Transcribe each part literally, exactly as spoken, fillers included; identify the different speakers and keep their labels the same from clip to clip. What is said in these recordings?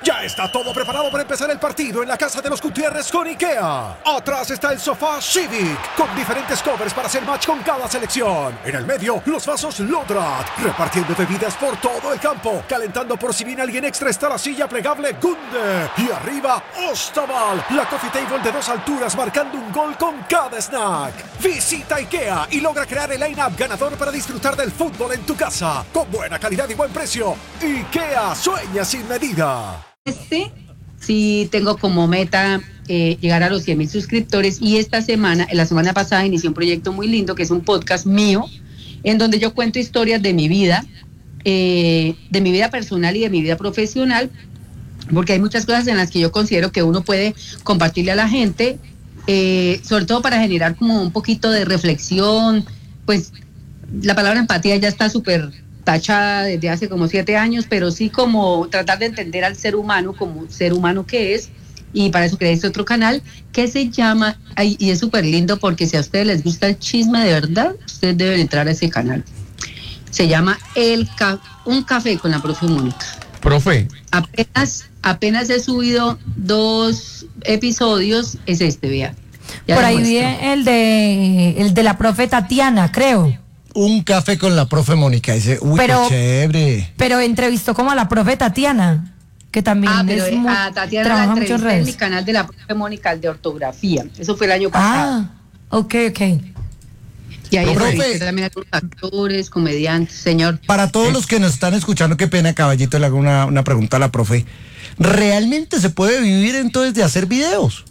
Speaker 1: Ya está todo preparado para empezar el partido en la casa de los Gutiérrez con IKEA. Atrás está el sofá Civic, con diferentes covers para hacer match con cada selección. En el medio, los vasos Lodrat, repartiendo bebidas por todo el campo. Calentando por si viene alguien extra está la silla plegable Gunde. Y arriba, Ostaval, la coffee table de dos alturas marcando un gol con cada snack. Visita IKEA y logra crear el line-up ganador para disfrutar del fútbol en tu casa. Con buena calidad y buen precio. IKEA, sueña sin medida.
Speaker 2: Este, sí tengo como meta eh, llegar a los cien mil suscriptores, y esta semana, la semana pasada inicié un proyecto muy lindo que es un podcast mío, en donde yo cuento historias de mi vida, eh, de mi vida personal y de mi vida profesional, porque hay muchas cosas en las que yo considero que uno puede compartirle a la gente, eh, sobre todo para generar como un poquito de reflexión. Pues la palabra empatía ya está súper tachada desde hace como siete años, pero sí como tratar de entender al ser humano como ser humano que es, y para eso creé este otro canal que se llama, ay, y es súper lindo porque si a ustedes les gusta el chisme de verdad, ustedes deben entrar a ese canal. Se llama el Ca- Un Café con la Profe Mónica.
Speaker 3: Profe.
Speaker 2: Apenas, apenas he subido dos episodios, es este, vea. Ya
Speaker 4: Por
Speaker 2: les
Speaker 4: ahí
Speaker 2: muestro.
Speaker 4: vi el de, el de la profe Tatiana, creo.
Speaker 5: Un café con la profe Mónica. Dice, uy,
Speaker 4: Pero-
Speaker 5: qué chévere.
Speaker 4: Pero entrevistó como a la profe Tatiana, que también
Speaker 2: Ah, pero
Speaker 4: es
Speaker 2: eh,
Speaker 4: muy,
Speaker 2: a Tatiana la
Speaker 4: trabaja mucho en
Speaker 2: entrevisté en mi
Speaker 4: redes.
Speaker 2: canal de la profe Mónica, el de ortografía. Eso fue el año pasado.
Speaker 4: Ah, ok, ok.
Speaker 2: Y ahí
Speaker 5: Profe.
Speaker 2: entrevisté también a otros actores, comediantes, señor.
Speaker 5: Para todos los que nos están escuchando, qué pena, caballito, le hago una, una pregunta a la profe. ¿Realmente se puede vivir entonces de hacer videos?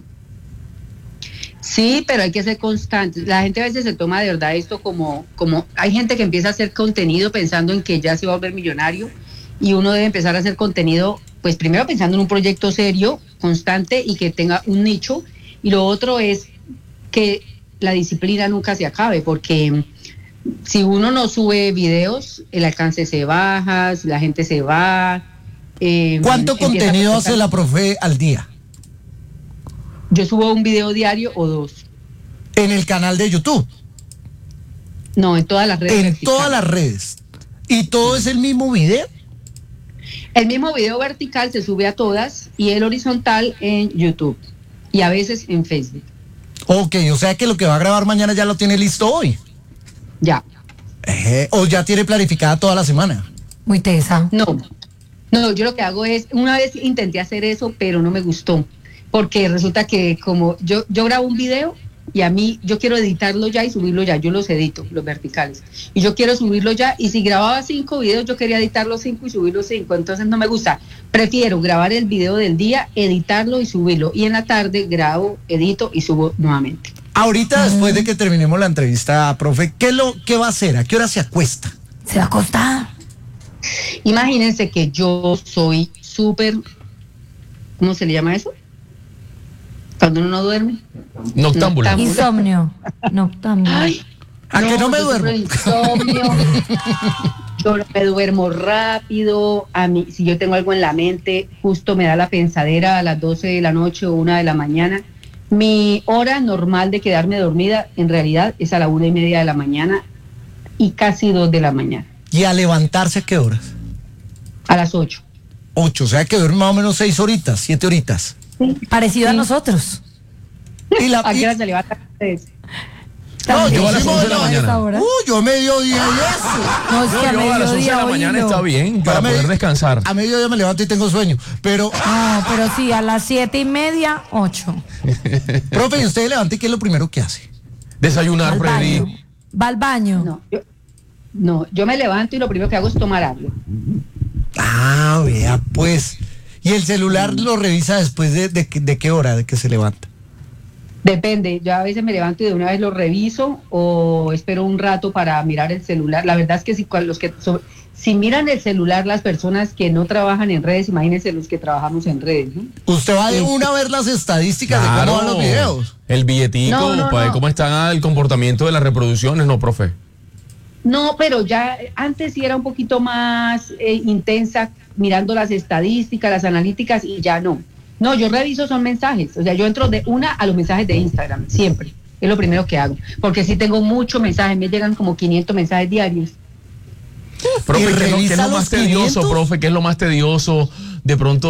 Speaker 2: Sí, pero hay que ser constantes. La gente a veces se toma de verdad esto como, como, hay gente que empieza a hacer contenido pensando en que ya se va a volver millonario, y uno debe empezar a hacer contenido, pues primero pensando en un proyecto serio, constante y que tenga un nicho, y lo otro es que la disciplina nunca se acabe, porque si uno no sube videos, el alcance se baja, la gente se va. eh,
Speaker 5: ¿Cuánto
Speaker 2: empieza a
Speaker 5: contenido
Speaker 2: pasar-
Speaker 5: hace la profe al día?
Speaker 2: Yo subo un video diario o dos.
Speaker 5: En el canal de YouTube,
Speaker 2: No, en todas las redes.
Speaker 5: en
Speaker 2: verticales.
Speaker 5: todas las redes. ¿Y todo es el mismo video?
Speaker 2: El mismo video vertical se sube a todas y el horizontal en YouTube y a veces en Facebook.
Speaker 5: Ok, o sea que lo que va a grabar mañana ya lo tiene listo hoy.
Speaker 2: Ya.
Speaker 5: Eh, o ya tiene planificada toda la semana.
Speaker 4: Muy tesa.
Speaker 2: No, no, yo lo que hago es, una vez intenté hacer eso, pero no me gustó, porque resulta que como yo, yo grabo un video y a mí, yo quiero editarlo ya y subirlo ya, yo los edito, los verticales, y yo quiero subirlo ya, y si grababa cinco videos, yo quería editar los cinco y subir los cinco, entonces no me gusta. Prefiero grabar el video del día, editarlo y subirlo, y en la tarde grabo, edito y subo nuevamente.
Speaker 5: Ahorita, después de que terminemos la entrevista, profe, ¿qué, lo, qué va a hacer? ¿A qué hora se acuesta?
Speaker 4: Se va a acostar.
Speaker 2: Imagínense que yo soy súper, ¿cómo se le llama eso? Cuando uno no duerme.
Speaker 3: Noctámbula.
Speaker 2: Noctámbula.
Speaker 4: Insomnio. Noctámbula.
Speaker 2: Ay,
Speaker 5: ¿A que no me
Speaker 2: yo
Speaker 5: duermo?
Speaker 2: sufro de insomnio. Yo no me duermo rápido. A mí, si yo tengo algo en la mente, justo me da la pensadera a las doce de la noche o una de la mañana. Mi hora normal de quedarme dormida, en realidad, es a la una y media de la mañana y casi dos de la mañana,
Speaker 5: ¿Y a levantarse a qué horas?
Speaker 2: a las ocho.
Speaker 5: Ocho, o sea que duerme más o menos seis horitas, siete horitas.
Speaker 4: Parecido a
Speaker 2: Sí.
Speaker 4: nosotros.
Speaker 5: Y la,
Speaker 2: ¿A
Speaker 5: y-
Speaker 2: qué hora se levantan ustedes?
Speaker 5: no, yo
Speaker 3: a las
Speaker 5: sí me
Speaker 3: once de la
Speaker 5: levanto-
Speaker 3: mañana.
Speaker 4: Ahora.
Speaker 5: Uh, yo a mediodía y eso.
Speaker 4: No, es que
Speaker 3: No,
Speaker 4: a
Speaker 3: yo a las once de
Speaker 4: mediodía
Speaker 3: la mañana
Speaker 4: oílo.
Speaker 3: está bien para
Speaker 5: Yo a
Speaker 3: poder
Speaker 5: medi-
Speaker 3: descansar.
Speaker 5: A mediodía me levanto y tengo sueño. Pero,
Speaker 4: No, pero sí, a las siete y media, ocho.
Speaker 5: profe, ¿y usted levanta y qué es lo primero que hace?
Speaker 3: Desayunar,
Speaker 4: Al
Speaker 3: Freddy.
Speaker 4: baño. Va al baño.
Speaker 2: No, yo, no, yo me levanto y lo primero que hago es tomar agua.
Speaker 5: Ah, vea, pues. ¿Y el celular lo revisa después de, de, de qué hora de que se levanta?
Speaker 2: Depende, yo a veces me levanto y de una vez lo reviso o espero un rato para mirar el celular. La verdad es que si cual- los que so- si miran el celular las personas que no trabajan en redes, imagínense los que trabajamos en redes, ¿no?
Speaker 5: Usted va de una a ver las estadísticas de cómo van los videos.
Speaker 3: El billetico,
Speaker 2: No, no,
Speaker 3: para ver
Speaker 2: no.
Speaker 3: cómo está el comportamiento de las reproducciones, ¿no, profe?
Speaker 2: No, pero ya eh, antes sí era un poquito más eh, intensa mirando las estadísticas, las analíticas, y ya no. No, yo reviso son mensajes, o sea, yo entro de una a los mensajes de Instagram, siempre. Es lo primero que hago, porque sí tengo muchos mensajes, me llegan como quinientos mensajes diarios.
Speaker 3: Profe,
Speaker 5: ¿Y
Speaker 3: ¿qué es lo- qué es
Speaker 5: revisa
Speaker 3: lo más
Speaker 5: los
Speaker 3: tedioso,
Speaker 5: quinientos?
Speaker 3: profe? ¿Qué es lo más tedioso de pronto